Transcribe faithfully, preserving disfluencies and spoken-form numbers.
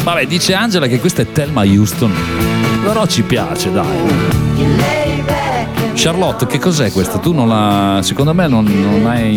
Vabbè, dice Angela che questa è Thelma Houston, però ci piace, dai. Charlotte, che cos'è questa? Tu non la, secondo me non, non hai